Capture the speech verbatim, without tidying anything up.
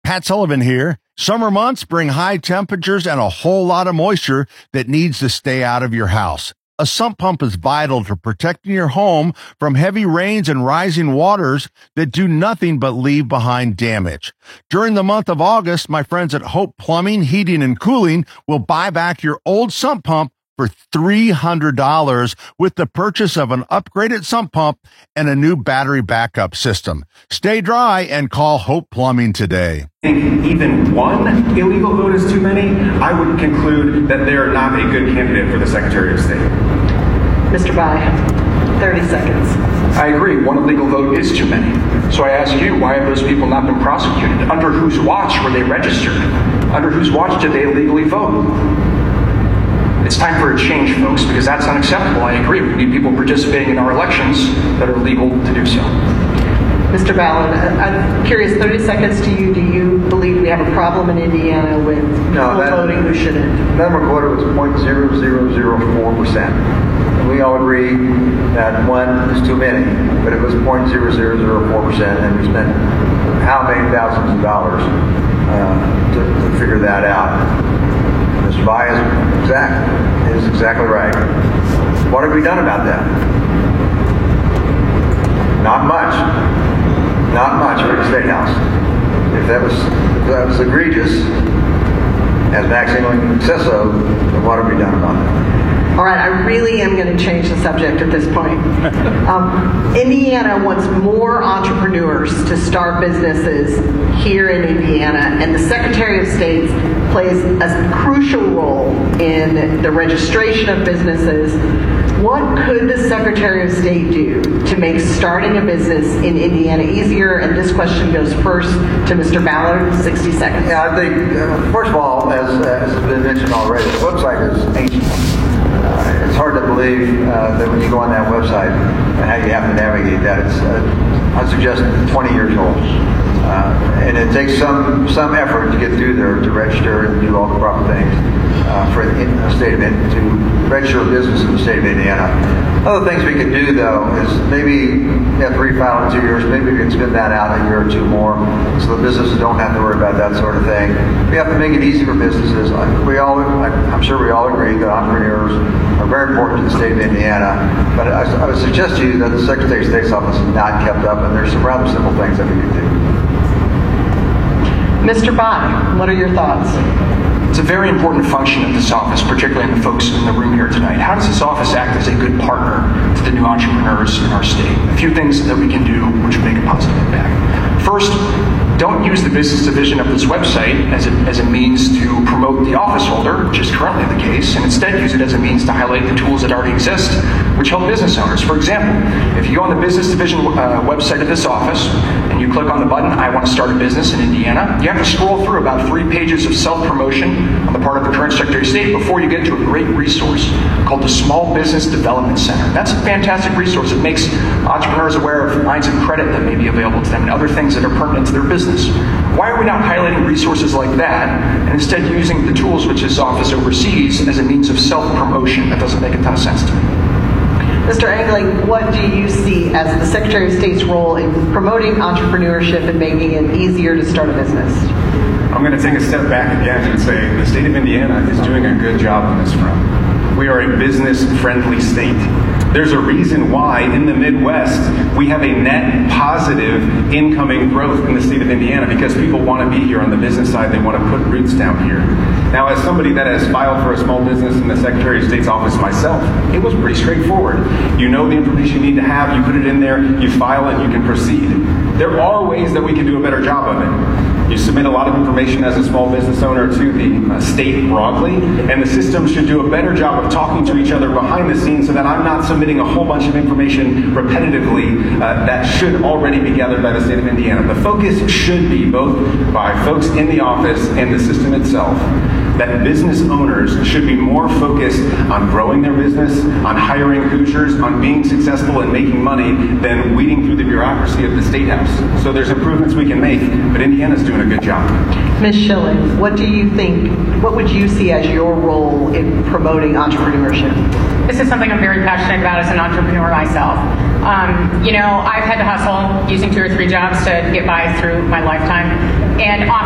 Pat Sullivan here. Summer months bring high temperatures and a whole lot of moisture that needs to stay out of your house. A sump pump is vital to protecting your home from heavy rains and rising waters that do nothing but leave behind damage. During the month of August, my friends at Hope Plumbing, Heating, and Cooling will buy back your old sump pump for three hundred dollars with the purchase of an upgraded sump pump and a new battery backup system. Stay dry and call Hope Plumbing today. I think even one illegal vote is too many. I would conclude that they are not a good candidate for the Secretary of State. Mister Bai, thirty seconds. I agree, one illegal vote is too many. So I ask you, why have those people not been prosecuted? Under whose watch were they registered? Under whose watch did they illegally vote? It's time for a change, folks, because that's unacceptable. I agree. We need people participating in our elections that are legal to do so. Mister Ballard, I'm curious, thirty seconds to you. Do you believe we have a problem in Indiana with no, people that, voting who shouldn't? That recorder was zero point zero zero zero four percent. And we all agree that one is too many, but it was zero point zero zero zero four percent, and we spent how many thousands of dollars uh, to, to figure that out. Mister Bai is, exact, is exactly right. What have we done about that? Not much. Not much for the State House. If that was, if that was egregious, as Maxine says so, then what have we done about that? All right, I really am going to change the subject at this point. Um, Indiana wants more entrepreneurs to start businesses here in Indiana, and the Secretary of State plays a crucial role in the registration of businesses. What could the Secretary of State do to make starting a business in Indiana easier? And this question goes first to Mister Ballard, sixty seconds. Yeah, I think, uh, first of all, as, uh, as has been mentioned already, the website is ancient. Uh, it's hard to believe uh, that when you go on that website and how you have to navigate that, it's, uh, I suggest, twenty years old. Uh, and it takes some some effort to get through there to register and do all the proper things uh, for the, in the state of Indiana, to register a business in the state of Indiana. Other things we could do, though, is maybe you have to refile in two years. Maybe we can spin that out a year or two more, so the businesses don't have to worry about that sort of thing. We have to make it easy for businesses. We all, I'm sure we all agree that entrepreneurs are very important to the state of Indiana. But I, I would suggest to you that the Secretary of State's office is not kept up, and there's some rather simple things that we could do. Mister Bai, what are your thoughts? It's a very important function of this office, particularly in the folks in the room here tonight. How does this office act as a good partner to the new entrepreneurs in our state? A few things that we can do which would make a positive impact. First, don't use the business division of this website as a, as a means to promote the office holder, which is currently the case, and instead use it as a means to highlight the tools that already exist, which help business owners. For example, if you go on the business division uh, website of this office, and you click on the button, I want to start a business in Indiana, you have to scroll through about three pages of self-promotion on the part of the current Secretary of State before you get to a great resource called the Small Business Development Center. That's a fantastic resource. It makes entrepreneurs aware of lines of credit that may be available to them and other things that are pertinent to their business. Why are we not highlighting resources like that and instead using the tools which this office oversees as a means of self-promotion? That doesn't make a ton of sense to me. Mister Angling, what do you see as the Secretary of State's role in promoting entrepreneurship and making it easier to start a business? I'm going to take a step back again and say the state of Indiana is doing a good job on this front. We are a business-friendly state. There's a reason why in the Midwest we have a net positive incoming growth in the state of Indiana, because people want to be here on the business side. They want to put roots down here. Now, as somebody that has filed for a small business in the Secretary of State's office myself, it was pretty straightforward. You know the information you need to have, you put it in there, you file it, you can proceed. There are ways that we can do a better job of it. You submit a lot of information as a small business owner to the uh, state broadly, and the system should do a better job of talking to each other behind the scenes so that I'm not submitting a whole bunch of information repetitively uh, that should already be gathered by the state of Indiana. The focus should be, both by folks in the office and the system itself, that business owners should be more focused on growing their business, on hiring Hoosiers, on being successful and making money than weeding through the bureaucracy of the State House. So there's improvements we can make, but Indiana's doing a good job. Miz Schilling, what do you think, what would you see as your role in promoting entrepreneurship? This is something I'm very passionate about as an entrepreneur myself. Um, you know, I've had to hustle using two or three jobs to get by through my lifetime, and